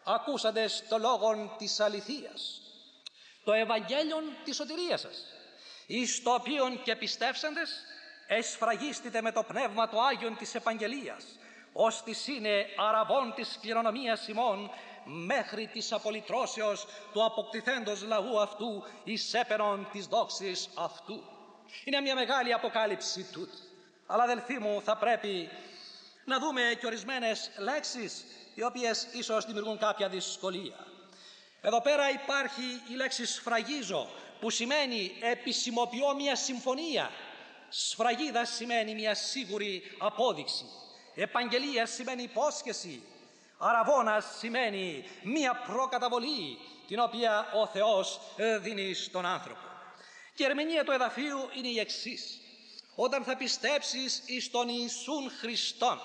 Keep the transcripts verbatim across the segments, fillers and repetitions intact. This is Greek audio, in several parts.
ακούσαντες το λόγον της αληθείας, το Ευαγγέλιον της σωτηρίας σας, εις το οποίον και πιστεύσαντες εσφραγίστητε με το πνεύμα το Άγιον της Επαγγελίας, ως της είναι αραβών της κληρονομίας ημών, μέχρι της απολυτρώσεως του αποκτηθέντος λαού αυτού εις έπαινον της δόξης αυτού. Είναι μια μεγάλη αποκάλυψη τούτη. Αλλά αδελφοί μου, θα πρέπει να δούμε και ορισμένες λέξεις οι οποίες ίσως δημιουργούν κάποια δυσκολία. Εδώ πέρα υπάρχει η λέξη σφραγίζω, που σημαίνει επισημοποιώ μια συμφωνία. Σφραγίδα σημαίνει μια σίγουρη απόδειξη. Επαγγελία σημαίνει υπόσχεση. Αραβώνας σημαίνει μια προκαταβολή την οποία ο Θεός δίνει στον άνθρωπο. Και η ερμηνεία του εδαφίου είναι η εξής: όταν θα πιστέψεις εις τον Ιησούν Χριστόν,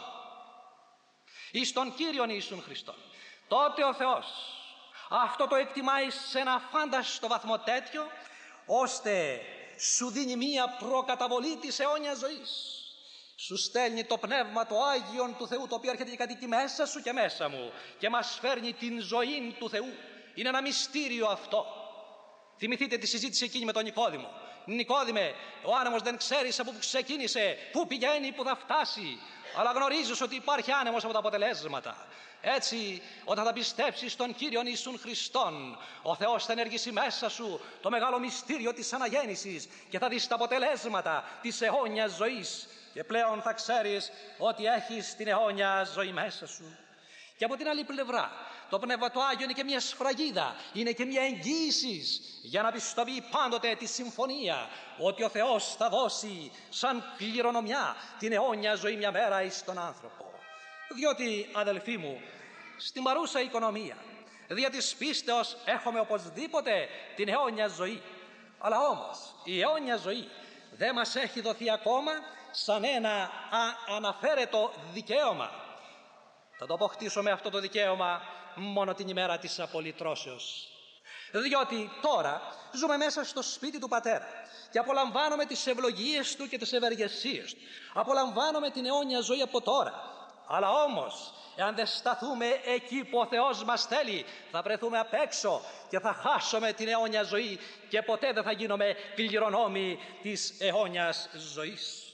εις τον Κύριον Ιησούν Χριστόν, τότε ο Θεός αυτό το εκτιμάει σε ένα φάνταστο βαθμό τέτοιο, ώστε σου δίνει μία προκαταβολή της αιώνιας ζωής. Σου στέλνει το Πνεύμα το Άγιον του Θεού, το οποίο έρχεται και κατοικεί μέσα σου και μέσα μου και μας φέρνει την ζωή του Θεού. Είναι ένα μυστήριο αυτό. Θυμηθείτε τη συζήτηση εκείνη με τον Νικόδημο. Νικόδημε, ο άνεμος δεν ξέρεις από πού ξεκίνησε, πού πηγαίνει, πού θα φτάσει, αλλά γνωρίζεις ότι υπάρχει άνεμος από τα αποτελέσματα. Έτσι, όταν θα πιστέψεις στον Κύριον Ιησούν Χριστόν, ο Θεός θα ενεργήσει μέσα σου το μεγάλο μυστήριο της αναγέννησης και θα δεις τα αποτελέσματα της αιώνιας ζωής και πλέον θα ξέρεις ότι έχεις την αιώνια ζωή μέσα σου. Και από την άλλη πλευρά, το Πνεύμα το Άγιο είναι και μια σφραγίδα, είναι και μια εγγύηση για να πιστοποιεί πάντοτε τη συμφωνία ότι ο Θεός θα δώσει σαν κληρονομιά την αιώνια ζωή μια μέρα εις τον άνθρωπο. Διότι, αδελφοί μου, στην παρούσα οικονομία, δια της πίστεως έχουμε οπωσδήποτε την αιώνια ζωή. Αλλά όμως η αιώνια ζωή δεν μας έχει δοθεί ακόμα σαν ένα αναφέρετο δικαίωμα. Θα το αποκτήσουμε αυτό το δικαίωμα μόνο την ημέρα της απολυτρώσεως. Διότι τώρα ζούμε μέσα στο σπίτι του Πατέρα και απολαμβάνουμε τις ευλογίες Του και τις ευεργεσίες Του. Απολαμβάνουμε την αιώνια ζωή από τώρα. Αλλά όμως, εάν δεν σταθούμε εκεί που ο Θεός μας θέλει, θα βρεθούμε απ' έξω και θα χάσουμε την αιώνια ζωή και ποτέ δεν θα γίνουμε κληρονόμοι της αιώνιας ζωής.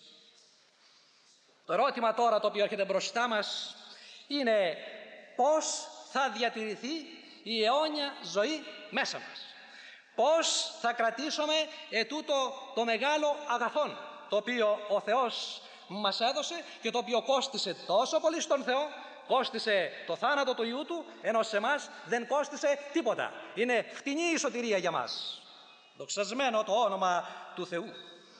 Το ερώτημα τώρα το οποίο έρχεται μπροστά μας είναι πώς θα διατηρηθεί η αιώνια ζωή μέσα μας. Πώς θα κρατήσουμε ετούτο το μεγάλο αγαθόν το οποίο ο Θεός μας έδωσε και το οποίο κόστισε τόσο πολύ στον Θεό, κόστισε το θάνατο του Υιού Του, ενώ σε εμάς δεν κόστισε τίποτα. Είναι φτηνή η σωτηρία για μας. Δοξασμένο το όνομα του Θεού.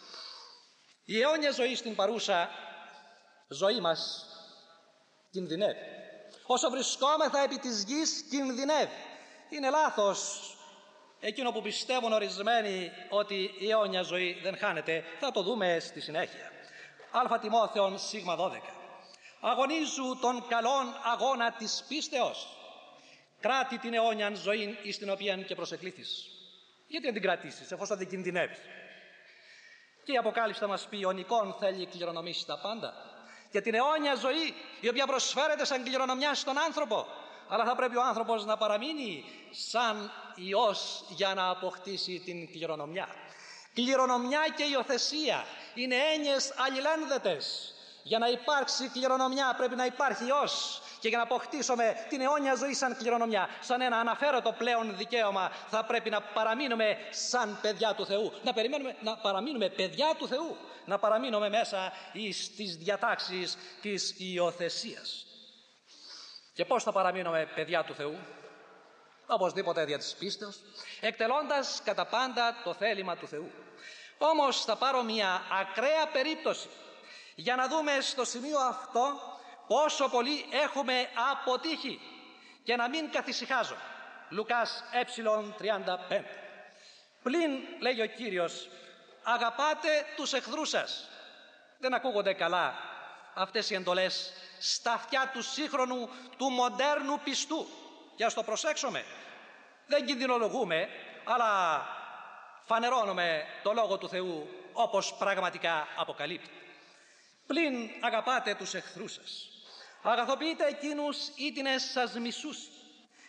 Η αιώνια ζωή στην παρούσα ζωή μας κινδυνεύει. Όσο βρισκόμεθα επί της γης κινδυνεύει. Είναι λάθος εκείνο που πιστεύουν ορισμένοι ότι η αιώνια ζωή δεν χάνεται. Θα το δούμε στη συνέχεια. Α Τιμόθεον σίγμα δώδεκα. Αγωνίζου τον καλόν αγώνα της πίστεως. Κράτη την αιώνιαν ζωή εις την οποία και προσεκλήθης. Γιατί να την κρατήσεις εφόσον δεν κινδυνεύεις? Και η Αποκάλυψη θα μας πει: ο Νικόν θέλει κληρονομήσει τα πάντα. Και την αιώνια ζωή η οποία προσφέρεται σαν κληρονομιά στον άνθρωπο. Αλλά θα πρέπει ο άνθρωπος να παραμείνει σαν ιός για να αποκτήσει την κληρονομιά. Κληρονομιά και υιοθεσία είναι έννοιες αλληλένδετες. Για να υπάρξει κληρονομιά πρέπει να υπάρχει ιός. Και για να αποκτήσουμε την αιώνια ζωή σαν κληρονομιά, σαν ένα αναφέρετο πλέον δικαίωμα, θα πρέπει να παραμείνουμε σαν παιδιά του Θεού. Να, περιμένουμε, να παραμείνουμε παιδιά του Θεού. Να παραμείνουμε μέσα στις διατάξεις της υιοθεσίας. Και πώς θα παραμείνουμε παιδιά του Θεού? Οπωσδήποτε δια της πίστεως, εκτελώντας κατά πάντα το θέλημα του Θεού. Όμως θα πάρω μια ακραία περίπτωση για να δούμε στο σημείο αυτό πόσο πολύ έχουμε αποτύχει και να μην καθησυχάζω. Λουκάς ε τριάντα πέντε. Πλην, λέγει ο Κύριος, αγαπάτε τους εχθρούς σας. Δεν ακούγονται καλά αυτές οι εντολές στα αυτιά του σύγχρονου, του μοντέρνου πιστού. Και ας το προσέξουμε. Δεν κινδυνολογούμε, αλλά φανερώνουμε το Λόγο του Θεού όπως πραγματικά αποκαλύπτει. Πλην αγαπάτε τους εχθρούς σας. Αγαθοποιείτε εκείνους ήτινες σας μισούς.